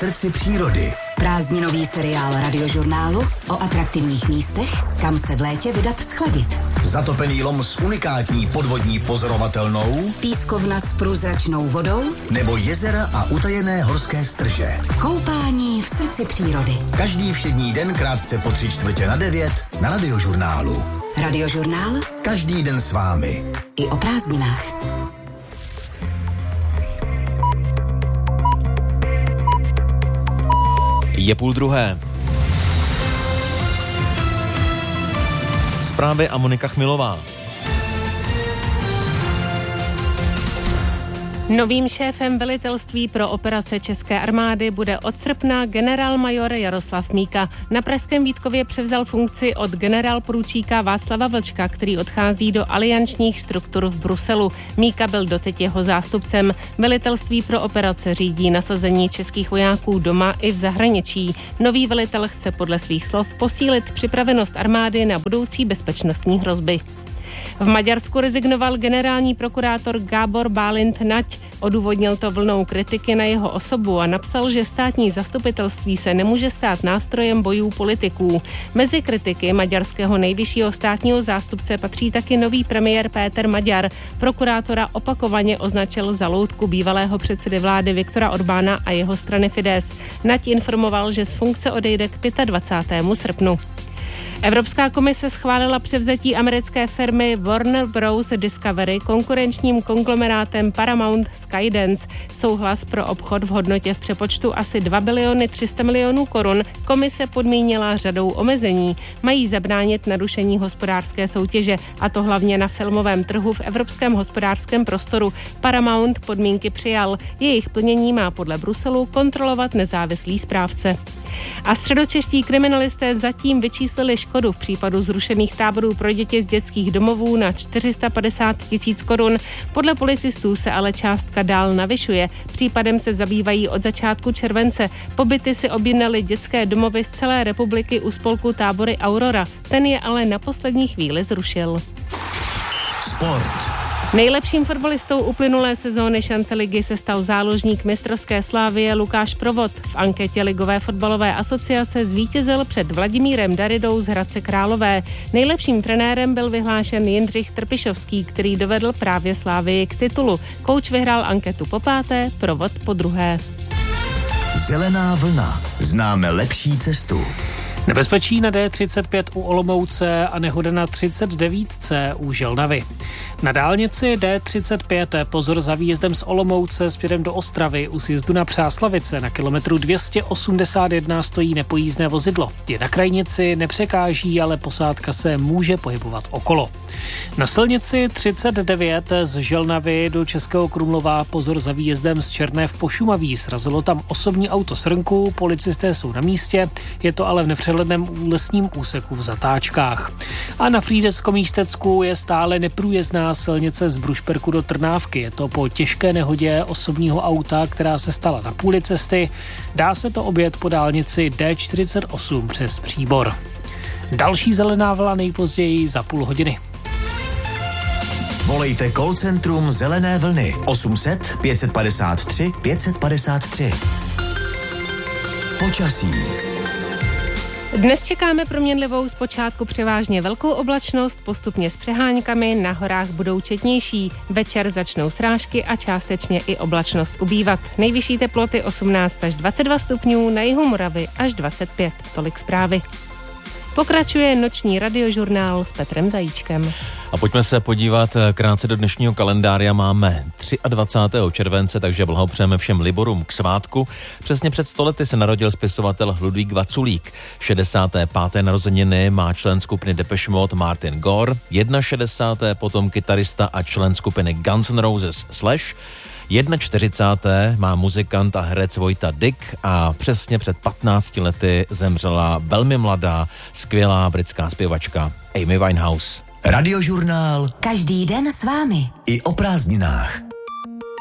srdci přírody. Prázdninový seriál Radiožurnálu o atraktivních místech, kam se v létě vydat schladit. Zatopený lom s unikátní podvodní pozorovatelnou, Pískovna s průzračnou vodou nebo jezera a utajené horské strže. Koupání v srdci přírody. Každý všední den krátce po 8:45 na Radiožurnálu. Radiožurnál? Každý den s vámi. I o prázdninách. Je 12:30. Zprávy a Monika Chmilová. Novým šéfem velitelství pro operace České armády bude od srpna generálmajor Jaroslav Míka. Na pražském Vítkově převzal funkci od generálporučíka Václava Vlčka, který odchází do aliančních struktur v Bruselu. Míka byl doteď jeho zástupcem. Velitelství pro operace řídí nasazení českých vojáků doma i v zahraničí. Nový velitel chce podle svých slov posílit připravenost armády na budoucí bezpečnostní hrozby. V Maďarsku rezignoval generální prokurátor Gábor Bálint Nať. Odůvodnil to vlnou kritiky na jeho osobu a napsal, že státní zastupitelství se nemůže stát nástrojem bojů politiků. Mezi kritiky maďarského nejvyššího státního zástupce patří taky nový premiér Péter Maďar. Prokurátora opakovaně označil za loutku bývalého předsedy vlády Viktora Orbána a jeho strany Fidesz. Nať informoval, že z funkce odejde k 25. srpnu. Evropská komise schválila převzetí americké firmy Warner Bros. Discovery konkurenčním konglomerátem Paramount Skydance. Souhlas pro obchod v hodnotě v přepočtu asi 2 biliony 300 milionů korun komise podmínila řadou omezení. Mají zabránit narušení hospodářské soutěže, a to hlavně na filmovém trhu v evropském hospodářském prostoru. Paramount podmínky přijal. Jejich plnění má podle Bruselu kontrolovat nezávislý správce. A středočeští kriminalisté zatím vyčíslili škodu v případu zrušených táborů pro děti z dětských domovů na 450 000 korun. Podle policistů se ale částka dál navyšuje. Případem se zabývají od začátku července. Pobyty si objednaly dětské domovy z celé republiky u spolku Tábory Aurora. Ten je ale na poslední chvíli zrušil. Sport. Nejlepším fotbalistou uplynulé sezóny Šance ligy se stal záložník mistrovské Slávie Lukáš Provod. V anketě Ligové fotbalové asociace zvítězil před Vladimírem Daridou z Hradce Králové. Nejlepším trenérem byl vyhlášen Jindřich Trpišovský, který dovedl právě Slávii k titulu. Kouč vyhrál anketu po 5., Provod po 2. Zelená vlna. Známe lepší cestu. Nebezpečí na D35 u Olomouce a nehoda na 39 u Želnavy. Na dálnici D35 pozor za výjezdem z Olomouce směrem do Ostravy u sjezdu na Přáslavice na kilometru 281 stojí nepojízdné vozidlo. Je na krajnici, nepřekáží, ale posádka se může pohybovat okolo. Na silnici 39 z Želnavy do Českého Krumlova pozor za výjezdem z Černé v Pošumaví. Srazilo tam osobní auto srnku, policisté jsou na místě, je to ale v nepřehledném lesním úseku v zatáčkách. A na Frýdecko-Místecku je stále neprůjezdná silnice z Brušperku do Trnávky. Je to po těžké nehodě osobního auta, která se stala na půli cesty. Dá se to objet po dálnici D48 přes Příbor. Další zelená vlna nejpozději za půl hodiny. Volejte call centrum Zelené vlny 800 553 553. Počasí. Dnes čekáme proměnlivou zpočátku převážně velkou oblačnost, postupně s přeháňkami, na horách budou četnější. Večer začnou srážky a částečně i oblačnost ubývat. Nejvyšší teploty 18 až 22 stupňů, na jihu Moravy až 25. Tolik zprávy. Pokračuje noční radiožurnál s Petrem Zajíčkem. A pojďme se podívat krátce do dnešního kalendária. Máme 23. července, takže blahopřejeme všem Liborům k svátku. Přesně před 100 lety se narodil spisovatel Ludvík Vaculík. 65. narozeniny má člen skupiny Depeche Mode Martin Gore. 61. potom kytarista a člen skupiny Guns N' Roses Slash. 41. má muzikant a herec Vojta Dick a přesně před 15 lety zemřela velmi mladá, skvělá britská zpěvačka Amy Winehouse. Radiožurnál. Každý den s vámi. I o prázdninách.